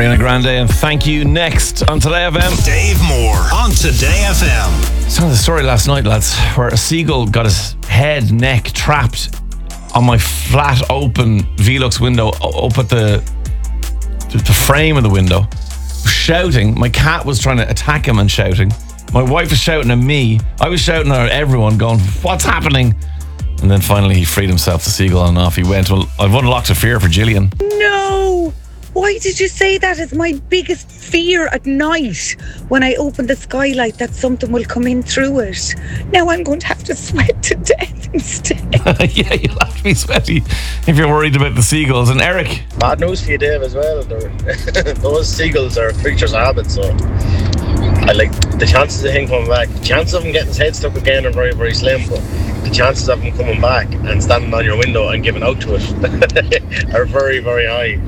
Ariana Grande and Thank You next on Today FM. Dave Moore on Today FM. Saw the story last night, lads, where a seagull got his neck trapped on my flat open Velux window up at the frame of the window, shouting. My cat was trying to attack him and shouting. My wife was shouting at me. I was shouting at everyone going, what's happening? And then finally he freed himself, the seagull, and off he went. Well, I've unlocked a fear for Gillian. No! Why did you say that? It's my biggest fear at night when I open the skylight that something will come in through it. Now I'm going to have to sweat to death instead. Yeah, you'll have to be sweaty if you're worried about the seagulls. And Eric? Bad news for you, Dave, as well. Those seagulls are creatures of habit, so I like the chances of him coming back. The chances of him getting his head stuck again are very, very slim, but the chances of him coming back and standing on your window and giving out to it are very, very high.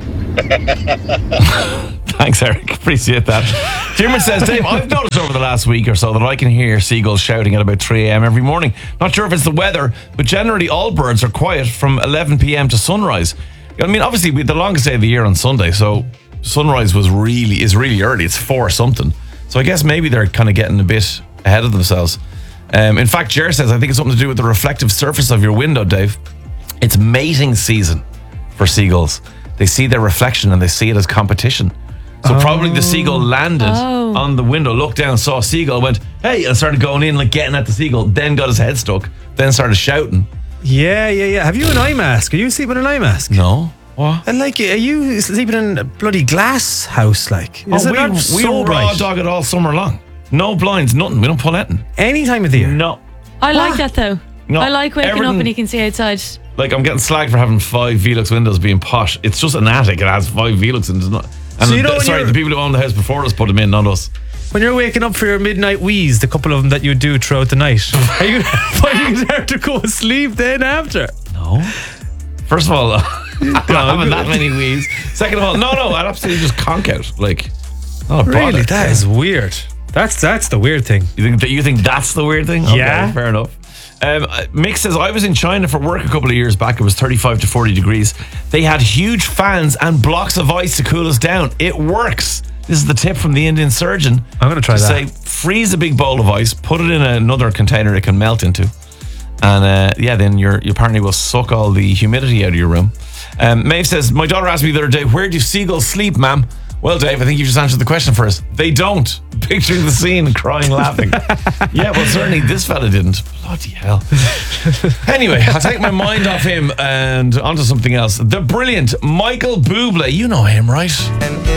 Thanks, Eric. Appreciate that. Jimmer says, Dave, I've noticed over the last week or so that I can hear seagulls shouting at about 3 a.m. every morning. Not sure if it's the weather, but generally all birds are quiet from 11 p.m. to sunrise. I mean, obviously, we had the longest day of the year on Sunday, so sunrise is really early. It's 4 something. So I guess maybe they're kind of getting a bit ahead of themselves. In fact, Jer says, I think it's something to do with the reflective surface of your window, Dave. It's mating season for seagulls. They see their reflection and they see it as competition. So probably the seagull landed on the window, looked down, saw a seagull, went, hey, and started going in, like getting at the seagull, then got his head stuck, then started shouting. Yeah. Have you an eye mask? Are you sleeping in an eye mask? No. What? And like, are you sleeping in a bloody glass house? Like, is it not we so raw bright? dog it all summer long. No blinds, nothing. We don't pull anything. Any time of the year? No. I like that though. No, I like waking up and you can see outside. Like, I'm getting slagged for having 5 Velux windows being posh. It's just an attic. It has 5 Velux and it's not. And So you know the people who own the house before us put them in, not us. When you're waking up for your midnight wheeze, the couple of them that you do throughout the night, are you finding it hard to go to sleep then after? No. First of all, I'm not having that many wheeze. Second of all, no, I'd absolutely just conk out. Like, not a Really? bother. That is weird. That's the weird thing. You think that's the weird thing? Okay, Yeah. fair enough. Mick says, I was in China for work a couple of years back. It was 35 to 40 degrees. They had huge fans and blocks of ice to cool us down. It works. This is the tip from the Indian surgeon. I'm going to try that. Say, freeze a big bowl of ice, put it in another container it can melt into. And then your partner will suck all the humidity out of your room. Maeve says, my daughter asked me the other day, where do seagulls sleep, ma'am? Well, Dave, I think you just answered the question for us. They don't. Picturing the scene, crying, laughing. Yeah, well, certainly this fella didn't. Bloody hell. Anyway, I'll take my mind off him and onto something else. The brilliant Michael Bublé. You know him, right?